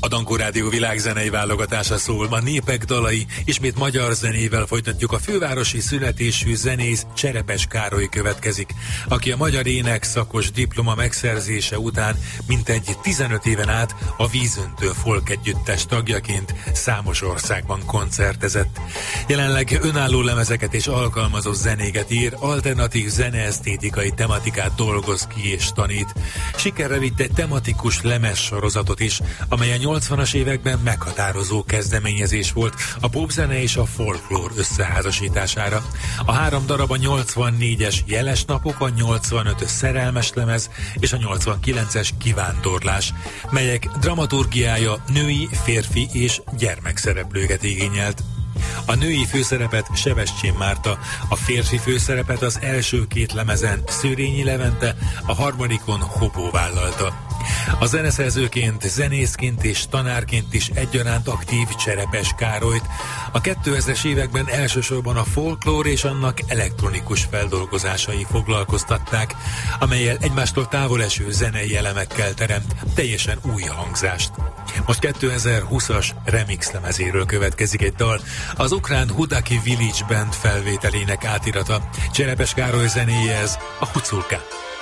A Dankó Rádió világzenei válogatása szól, ma népek dalai, ismét magyar zenével folytatjuk. A fővárosi születésű zenész Cserepes Károly következik, aki a magyar ének szakos diploma megszerzése után mintegy 15 éven át a Vízöntő Folk Együttes tagjaként számos országban koncertezett. Jelenleg önálló lemezeket és alkalmazott zenéket ír, alternatív zeneesztétikai tematikát dolgoz ki és tanít. Sikerre vitt egy tematikus lemezsorozatot is, amely a 80-as években meghatározó kezdeményezés volt a popzene és a folklór összeházasítására. A 3 darab a 84-es Jeles napok, a 85-ös Szerelmes lemez és a 89-es Kivándorlás, melyek dramaturgiája női, férfi és gyermekszereplőket igényelt. A női főszerepet Sebestyén Márta, a férfi főszerepet az első 2 lemezen Szőrényi Levente, a harmadikon Hobó vállalta. A zeneszerzőként, zenészként és tanárként is egyaránt aktív Cserepes Károlyt a 2000-es években elsősorban a folklór és annak elektronikus feldolgozásai foglalkoztatták, amellyel egymástól távoleső zenei elemekkel teremt teljesen új hangzást. Most 2020-as remix lemezéről következik egy dal, az ukrán Hudaki Village Band felvételének átirata. Cserepes Károly zenéje ez, a Huculka.